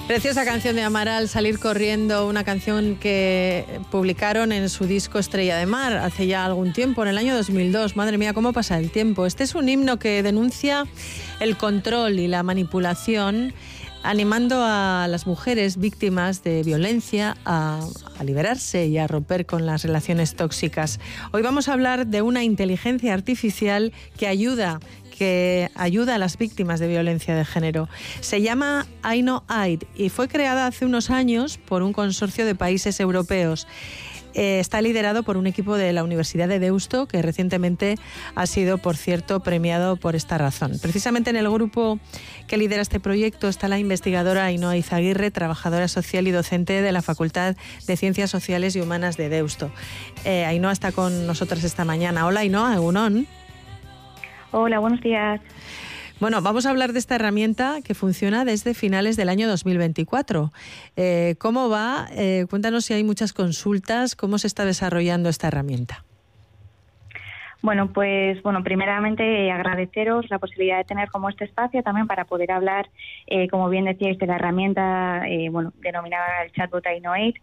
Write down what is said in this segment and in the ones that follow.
Preciosa canción de Amaral, Salir corriendo, una canción que publicaron en su disco Estrella de Mar hace ya algún tiempo, en el año 2002. Madre mía, cómo pasa el tiempo. Este es un himno que denuncia el control y la manipulación, animando a las mujeres víctimas de violencia a liberarse y a romper con las relaciones tóxicas. Hoy vamos a hablar de una inteligencia artificial que ayuda a las víctimas de violencia de género. Se llama I-Know-It y fue creada hace unos años por un consorcio de países europeos. Está liderado por un equipo de la Universidad de Deusto, que recientemente ha sido, por cierto, premiado por esta razón. Precisamente en el grupo que lidera este proyecto está la investigadora Ainhoa Izaguirre, trabajadora social y docente de la Facultad de Ciencias Sociales y Humanas de Deusto. Ainhoa está con nosotras esta mañana. Hola, Ainhoa, egunon. Hola, buenos días. Bueno, vamos a hablar de esta herramienta que funciona desde finales del año 2024. ¿Cómo va? Cuéntanos si hay muchas consultas, cómo se está desarrollando esta herramienta. Bueno, primeramente agradeceros la posibilidad de tener como este espacio también para poder hablar, como bien decíais, de la herramienta, denominada el chatbot I-Know-It.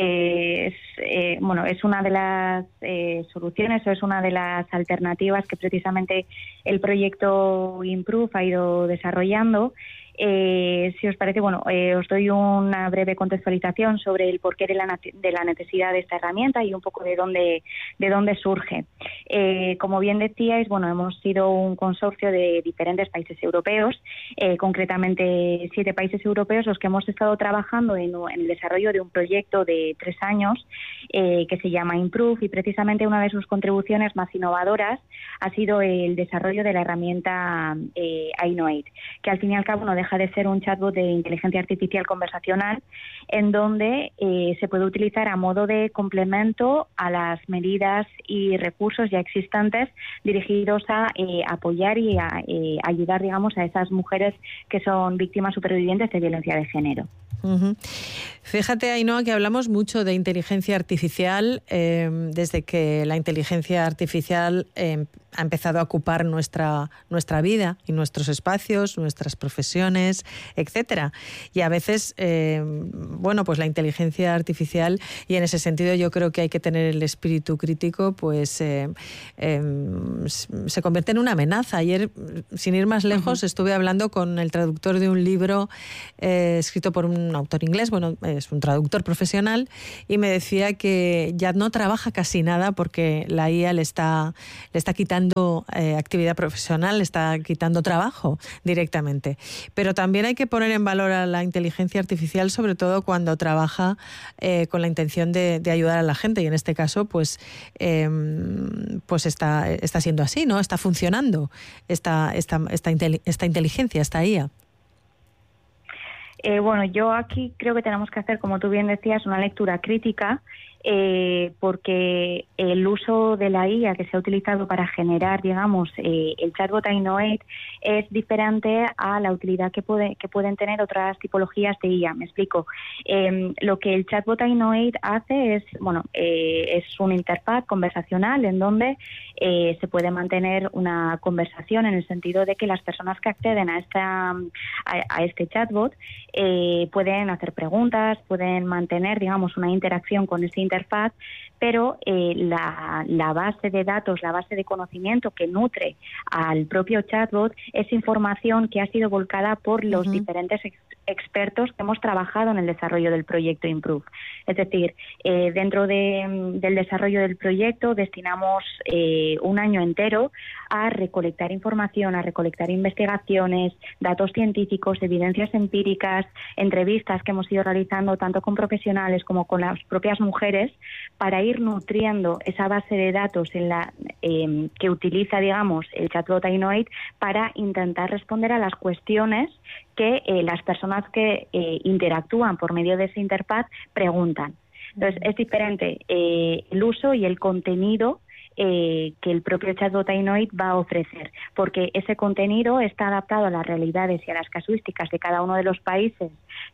Es una de las soluciones o es una de las alternativas que precisamente el proyecto Improve ha ido desarrollando. Si os parece, os doy una breve contextualización sobre el porqué de la necesidad de esta herramienta y un poco de dónde surge. Como bien decíais, hemos sido un consorcio de diferentes países europeos, concretamente 7 países europeos, los que hemos estado trabajando en el desarrollo de un proyecto de 3 años que se llama Improve, y precisamente una de sus contribuciones más innovadoras ha sido el desarrollo de la herramienta I-Know-It, que al fin y al cabo no deja de ser un chatbot de inteligencia artificial conversacional en donde se puede utilizar a modo de complemento a las medidas y recursos ya existentes dirigidos a apoyar y a ayudar, a esas mujeres que son víctimas supervivientes de violencia de género. Uh-huh. Fíjate, Ainhoa, que hablamos mucho de inteligencia artificial desde que la inteligencia artificial ha empezado a ocupar nuestra vida y nuestros espacios, nuestras profesiones, etcétera. Y a veces, la inteligencia artificial, y en ese sentido yo creo que hay que tener el espíritu crítico, se convierte en una amenaza. Ayer, sin ir más lejos, estuve hablando con el traductor de un libro escrito por un autor inglés, es un traductor profesional, y me decía que ya no trabaja casi nada porque la IA le está quitando actividad profesional, le está quitando trabajo directamente. Pero también hay que poner en valor a la inteligencia artificial, sobre todo cuando trabaja con la intención de ayudar a la gente, y en este caso está siendo así, ¿no? Está funcionando esta inteligencia, esta IA. Yo aquí creo que tenemos que hacer, como tú bien decías, una lectura crítica, porque el uso de la IA que se ha utilizado para generar, el chatbot I-Know-It es diferente a la utilidad que pueden tener otras tipologías de IA. Me explico. Lo que el chatbot I-Know-It hace es una interfaz conversacional en donde se puede mantener una conversación, en el sentido de que las personas que acceden a este chatbot pueden hacer preguntas, pueden mantener, una interacción con esta interfaz, pero la base de datos, la base de conocimiento que nutre al propio chatbot es información que ha sido volcada por los diferentes expertos que hemos trabajado en el desarrollo del proyecto Improve. Es decir, dentro del desarrollo del proyecto destinamos un año entero a recolectar información, a recolectar investigaciones, datos científicos, evidencias empíricas, entrevistas que hemos ido realizando tanto con profesionales como con las propias mujeres, para ir nutriendo esa base de datos que utiliza, el chatbot I-Know-It, para intentar responder a las cuestiones que las personas que interactúan por medio de esa interfaz preguntan. Entonces, es diferente el uso y el contenido que el propio chatbot I-Know-It va a ofrecer, porque ese contenido está adaptado a las realidades y a las casuísticas de cada uno de los países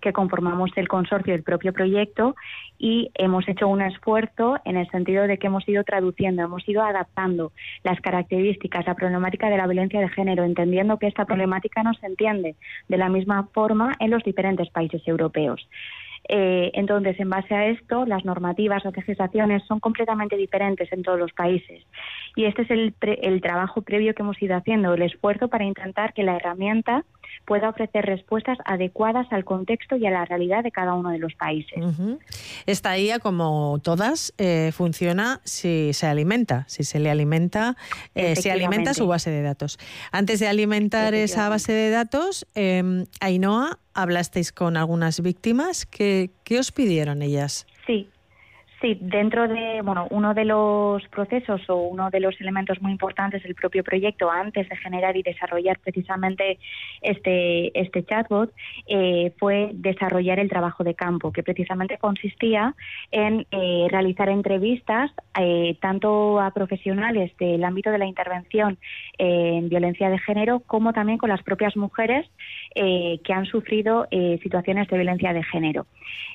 que conformamos el consorcio del propio proyecto, y hemos hecho un esfuerzo en el sentido de que hemos ido traduciendo, hemos ido adaptando las características, la problemática de la violencia de género, entendiendo que esta problemática no se entiende de la misma forma en los diferentes países europeos. Entonces, en base a esto, las normativas, las legislaciones son completamente diferentes en todos los países. Y este es el trabajo previo que hemos ido haciendo, el esfuerzo para intentar que la herramienta pueda ofrecer respuestas adecuadas al contexto y a la realidad de cada uno de los países. Esta IA, como todas, funciona si se alimenta, si se le alimenta, si alimenta su base de datos. Antes de alimentar esa base de datos, Ainhoa, hablasteis con algunas víctimas. ¿Qué os pidieron ellas? Sí, dentro de, uno de los procesos o uno de los elementos muy importantes del propio proyecto antes de generar y desarrollar precisamente este chatbot fue desarrollar el trabajo de campo, que precisamente consistía en realizar entrevistas tanto a profesionales del ámbito de la intervención en violencia de género como también con las propias mujeres que han sufrido situaciones de violencia de género.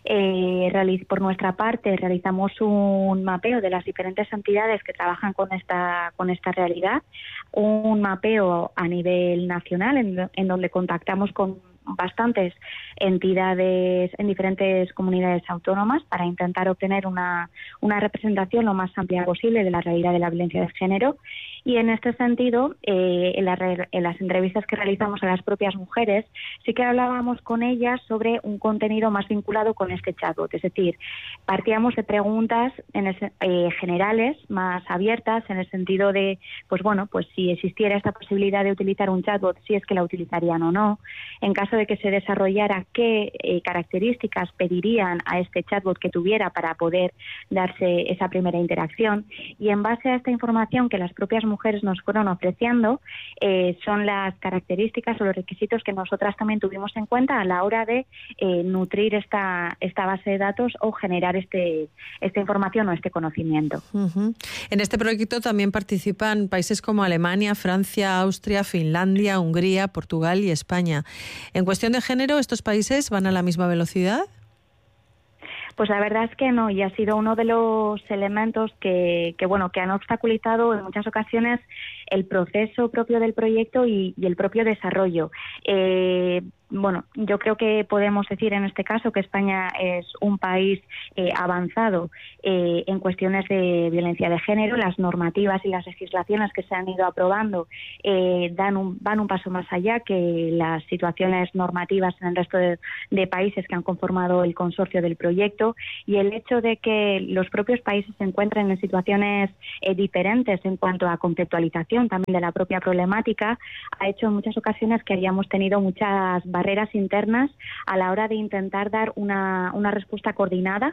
Por nuestra parte realizamos un mapeo de las diferentes entidades que trabajan con esta realidad, un mapeo a nivel nacional en donde contactamos con bastantes entidades en diferentes comunidades autónomas para intentar obtener una representación lo más amplia posible de la realidad de la violencia de género. Y en este sentido, en las entrevistas que realizamos a las propias mujeres, sí que hablábamos con ellas sobre un contenido más vinculado con este chatbot. Es decir, partíamos de preguntas generales, más abiertas, en el sentido de, pues si existiera esta posibilidad de utilizar un chatbot, si es que la utilizarían o no. En caso de que se desarrollara, qué características pedirían a este chatbot que tuviera para poder darse esa primera interacción. Y en base a esta información que las propias mujeres nos fueron ofreciendo, son las características o los requisitos que nosotras también tuvimos en cuenta a la hora de nutrir esta base de datos o generar esta información o este conocimiento. En este proyecto también participan países como Alemania, Francia, Austria, Finlandia, Hungría, Portugal y España. En cuestión de género, ¿estos países van a la misma velocidad? Pues la verdad es que no, y ha sido uno de los elementos que han obstaculizado en muchas ocasiones el proceso propio del proyecto y el propio desarrollo. Yo creo que podemos decir en este caso que España es un país avanzado en cuestiones de violencia de género. Las normativas y las legislaciones que se han ido aprobando van un paso más allá que las situaciones normativas en el resto de países que han conformado el consorcio del proyecto, y el hecho de que los propios países se encuentren en situaciones diferentes en cuanto a conceptualización también de la propia problemática ha hecho en muchas ocasiones que hayamos tenido muchas barreras internas a la hora de intentar dar una respuesta coordinada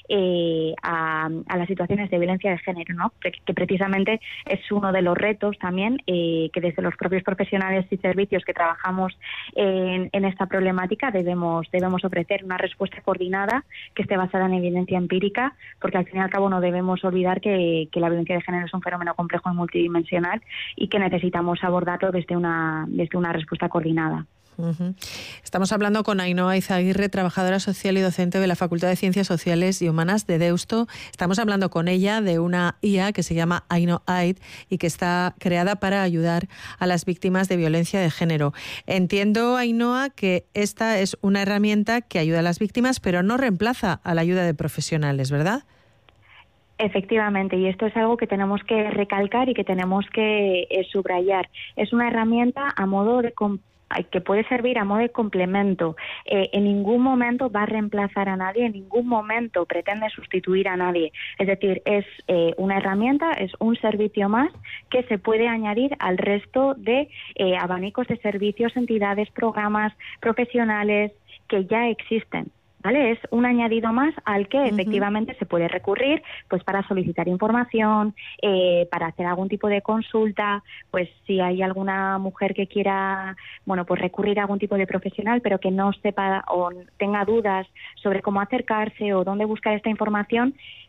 a las situaciones de violencia de género, ¿no? Que precisamente es uno de los retos también que desde los propios profesionales y servicios que trabajamos en esta problemática debemos ofrecer una respuesta coordinada que esté basada en evidencia empírica, porque al fin y al cabo no debemos olvidar que la violencia de género es un fenómeno complejo y multidimensional y que necesitamos abordarlo desde una respuesta coordinada. Estamos hablando con Ainhoa Izaguirre, trabajadora social y docente de la Facultad de Ciencias Sociales y Humanas de Deusto. Estamos hablando con ella de una IA que se llama Ainoaid y que está creada para ayudar a las víctimas de violencia de género. Entiendo, Ainhoa, que esta es una herramienta que ayuda a las víctimas, pero no reemplaza a la ayuda de profesionales, ¿verdad? Efectivamente, y esto es algo que tenemos que recalcar y que tenemos que subrayar. Es una herramienta que puede servir a modo de complemento. En ningún momento va a reemplazar a nadie, en ningún momento pretende sustituir a nadie. Es decir, es una herramienta, es un servicio más que se puede añadir al resto de abanicos de servicios, entidades, programas profesionales que ya existen. ¿Vale? Es un añadido más al que efectivamente se puede recurrir pues para solicitar información, para hacer algún tipo de consulta, pues si hay alguna mujer que quiera pues recurrir a algún tipo de profesional pero que no sepa o tenga dudas sobre cómo acercarse o dónde buscar esta información.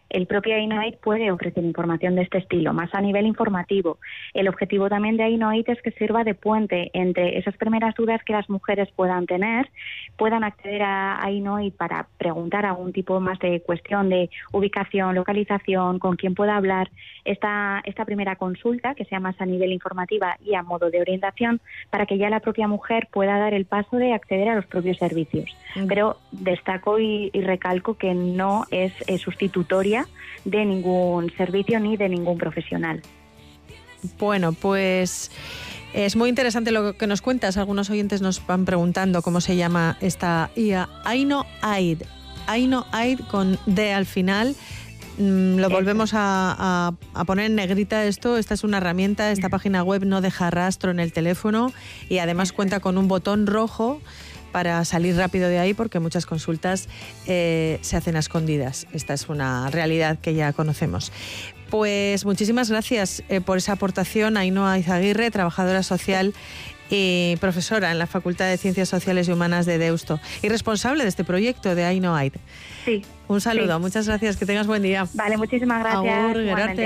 el propio Ainoaid puede ofrecer información de este estilo, más a nivel informativo. El objetivo también de Ainoaid es que sirva de puente entre esas primeras dudas que las mujeres puedan tener, puedan acceder a Ainoaid para preguntar algún tipo más de cuestión de ubicación, localización, con quién pueda hablar. Esta primera consulta, que sea más a nivel informativa y a modo de orientación, para que ya la propia mujer pueda dar el paso de acceder a los propios servicios. Pero destaco y recalco que no es sustitutoria de ningún servicio ni de ningún profesional. Bueno, pues es muy interesante lo que nos cuentas. Algunos oyentes nos van preguntando cómo se llama esta IA. Ainoaid. Ainoaid con D al final. Lo volvemos a poner en negrita esto. Esta es una herramienta, esta página web no deja rastro en el teléfono y además cuenta con un botón rojo para salir rápido de ahí, porque muchas consultas se hacen a escondidas. Esta es una realidad que ya conocemos. Pues muchísimas gracias por esa aportación, Ainhoa Izaguirre, trabajadora social y profesora en la Facultad de Ciencias Sociales y Humanas de Deusto y responsable de este proyecto de Ainoaid. Sí. Un saludo, sí. muchas gracias, que tengas buen día. Vale, muchísimas gracias. Agur,